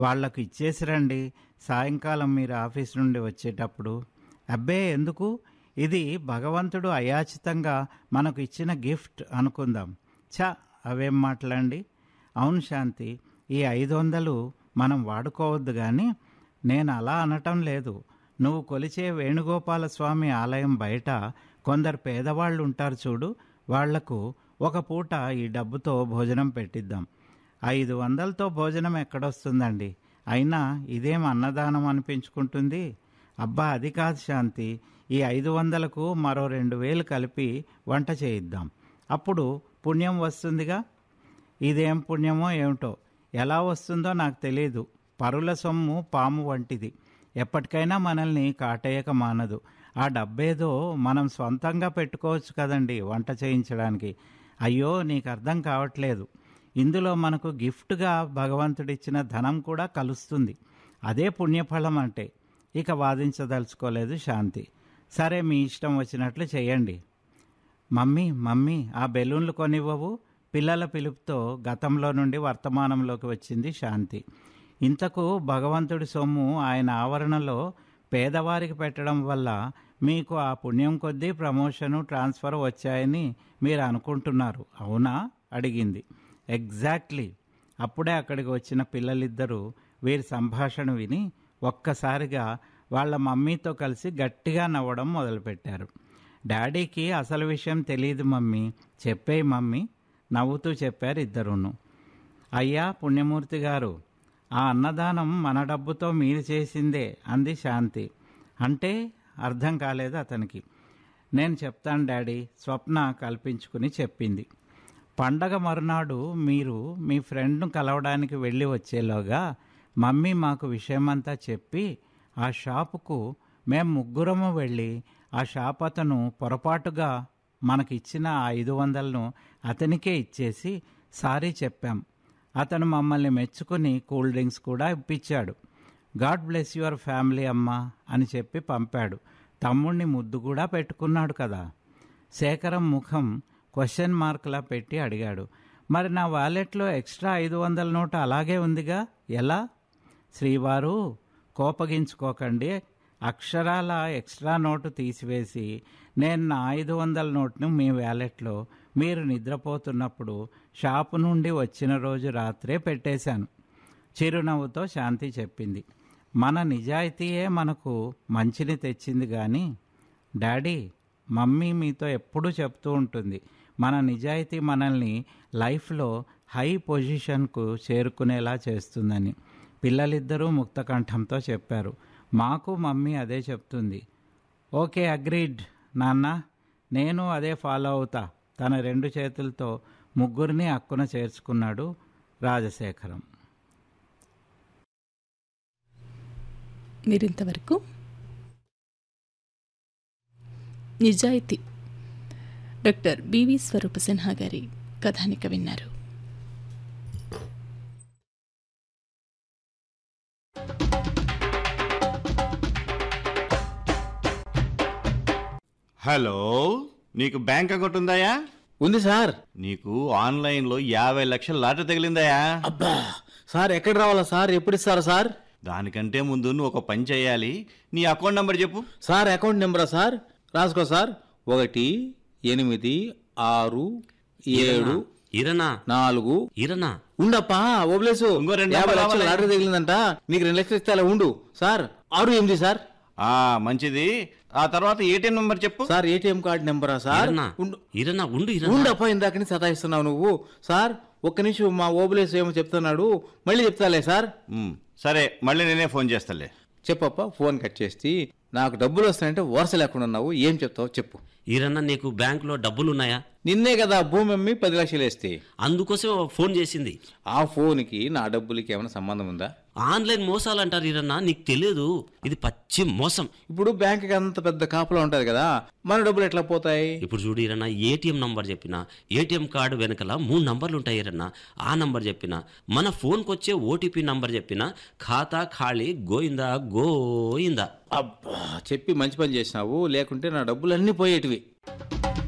వాళ్లకు ఇచ్చేసి రండి సాయంకాలం మీరు ఆఫీస్ నుండి వచ్చేటప్పుడు. అబ్బే ఎందుకు, ఇది భగవంతుడు అయాచితంగా మనకు ఇచ్చిన గిఫ్ట్ అనుకుందాం. అవేం మాటలండి. అవును శాంతి, ఈ 500 మనం వాడుకోవద్దు, కానీ నేను అలా అనటం లేదు. నువ్వు కొలిచే వేణుగోపాల స్వామి ఆలయం బయట కొందరు పేదవాళ్ళు ఉంటారు చూడు, వాళ్లకు ఒక పూట ఈ డబ్బుతో భోజనం పెట్టిద్దాం. 500తో భోజనం ఎక్కడొస్తుందండి? అయినా ఇదేం అన్నదానం అనిపించుకుంటుంది. అబ్బా అది కాదు శాంతి, ఈ 500కు మరో 2000 కలిపి వంట చేయిద్దాం, అప్పుడు పుణ్యం వస్తుందిగా. ఇదేం పుణ్యమో ఏమిటో, ఎలా వస్తుందో నాకు తెలీదు. పరుల సొమ్ము పాము వంటిది, ఎప్పటికైనా మనల్ని కాటేయక మానదు. ఆ డబ్బేదో మనం సొంతంగా పెట్టుకోవచ్చు కదండి వంట చేయించడానికి. అయ్యో నీకు అర్థం కావట్లేదు, ఇందులో మనకు గిఫ్ట్గా భగవంతుడిచ్చిన ధనం కూడా కలుస్తుంది. అదే పుణ్యఫలం అంటే. ఇక వాదించదలుచుకోలేదు శాంతి. సరే మీ ఇష్టం వచ్చినట్లు చేయండి. మమ్మీ ఆ బెలూన్లు కొనివ్వవు? పిల్లల పిలుపుతో గతంలో నుండి వర్తమానంలోకి వచ్చింది శాంతి. ఇంతకు భగవంతుడి సొమ్ము ఆయన ఆవరణలో పేదవారికి పెట్టడం వల్ల మీకు ఆ పుణ్యం కొద్దీ ప్రమోషను ట్రాన్స్ఫర్ వచ్చాయని మీరు అనుకుంటున్నారు, అవునా? అడిగింది. ఎగ్జాక్ట్లీ. అప్పుడే అక్కడికి వచ్చిన పిల్లలిద్దరూ వీరి సంభాషణ విని ఒక్కసారిగా వాళ్ళ మమ్మీతో కలిసి గట్టిగా నవ్వడం మొదలుపెట్టారు. డాడీకి అసలు విషయం తెలియదు మమ్మీ, చెప్పేయి మమ్మీ, నవ్వుతూ చెప్పారు ఇద్దరును. అయ్యా పుణ్యమూర్తి గారు, ఆ అన్నదానం మన డబ్బుతో మీరు చేసిందే అంది శాంతి. అంటే అర్థం కాలేదు అతనికి. నేను చెప్తాను డాడీ, స్వప్న కల్పించుకుని చెప్పింది. పండగ మరునాడు మీరు మీ ఫ్రెండ్ను కలవడానికి వెళ్ళి వచ్చేలోగా మమ్మీ మాకు విషయమంతా చెప్పి ఆ షాపుకు మేము ముగ్గురము వెళ్ళి ఆ షాప్ అతను పొరపాటుగా మనకిచ్చిన ఆ 500ను అతనికే ఇచ్చేసి సారీ చెప్పాం. అతను మమ్మల్ని మెచ్చుకుని కూల్ డ్రింక్స్ కూడా ఇప్పించాడు. గాడ్ బ్లెస్ యువర్ ఫ్యామిలీ అమ్మా అని చెప్పి పంపాడు. తమ్ముణ్ణి ముద్దు కూడా పెట్టుకున్నాడు కదా. శేఖరం ముఖం క్వశ్చన్ మార్క్లా పెట్టి అడిగాడు. మరి నా వాలెట్లో ఎక్స్ట్రా 500 నోటు అలాగే ఉందిగా, ఎలా? శ్రీవారు కోపగించుకోకండి, అక్షరాల ఎక్స్ట్రా నోటు తీసివేసి నేను నా 500 నోట్ను మీ వ్యాలెట్లో మీరు నిద్రపోతున్నప్పుడు షాపు నుండి వచ్చిన రోజు రాత్రే పెట్టేశాను, చిరునవ్వుతో శాంతి చెప్పింది. మన నిజాయితీయే మనకు మంచిని తెచ్చింది కానీ డాడీ, మమ్మీ మీతో ఎప్పుడూ చెప్తూ ఉంటుంది, మన నిజాయితీ మనల్ని లైఫ్లో హై పొజిషన్కు చేరుకునేలా చేస్తుందని. పిల్లలిద్దరూ ముక్తకంఠంతో చెప్పారు. మాకు మమ్మీ అదే చెప్తుంది. ఓకే అగ్రీడ్ నాన్న, నేను అదే ఫాలో అవుతా. తన 2 చేతులతో ముగ్గురిని అక్కున చేర్చుకున్నాడు రాజశేఖరం. మీరింతవరకు నిజాయితీ డాక్టర్ బివి స్వరూప సిన్హా గారి కథానిక విన్నారు. హలో, నీకు బ్యాంక్ అకౌంట్ ఉందాయా? ఉంది సార్. నీకు ఆన్లైన్లో 50 లక్షల లాటరీ తగిలిందాయా? అబ్బా సార్, ఎక్కడ రావాలా సార్, ఎప్పుడు ఇస్తారా సార్? దానికంటే ముందు నువ్వు ఒక పని చేయాలి. నీ అకౌంట్ నెంబర్ చెప్పు. Sir account నెంబరా sir? రాసుకో సార్. 1 8 6 7 4 ఉండప్పా ఓబ్లేసు. 50 లక్షల లాటరీ తగిలిందంట, నీకు 2 లక్షలు ఇస్తే అలా ఉండు సార్. 6 8 సార్. మంచిది. ఆ తర్వాత ఏటీఎం నెంబర్ చెప్పు. Sir ATM card నెంబరా sir? ఉండప్పా, ఇందాకని సతాయిస్తున్నావు నువ్వు సార్. ఒక్క నిమిషం, మా ఓబులేసు ఏమో చెప్తున్నాడు, మళ్ళీ చెప్తాలే సార్. సరే, మళ్ళీ నేనే ఫోన్ చేస్తాలే. చెప్పప్ప. ఫోన్ కట్ చేసి, నాకు డబ్బులు వస్తాయంటే వరుస లేకుండా ఉన్నావు, ఏం చెప్తావు చెప్పు. ఈరన్నా నీకు బ్యాంకులో డబ్బులున్నాయా? నిన్నే కదా భూమి అమ్మి 10 లక్షలు వేస్తే, అందుకోసం ఫోన్ చేసింది. ఆ ఫోన్కి నా డబ్బులకి ఏమైనా సంబంధం ఉందా? ఆన్లైన్ మోసాలు అంటారు ఈరన్నా, నీకు తెలియదు, ఇది పచ్చి మోసం. ఇప్పుడు బ్యాంక్కి అంత పెద్ద కాపలా ఉంటుంది కదా, మన డబ్బులు ఎట్లా పోతాయి? ఇప్పుడు చూడు ఈరన్నా, ఏటీఎం నంబర్ చెప్పినా, ఏటీఎం కార్డు వెనకల 3 నంబర్లు ఉంటాయి ఈరన్నా. ఆ నంబర్ చెప్పినా, మన ఫోన్కి వచ్చే ఓటీపీ నంబర్ చెప్పినా, ఖాతా ఖాళీ, గోయిందా గోయిందా. అబ్బా, చెప్పి మంచి పని చేసినావు, లేకుంటే నా డబ్బులు అన్నీ పోయేటివి.